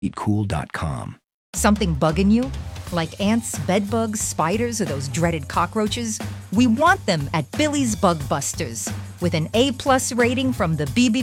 Eatcool.com. Something bugging you? Like ants, bedbugs, spiders, or those dreaded cockroaches? We want them at Billy's Bug Busters. With an A-plus rating from the BB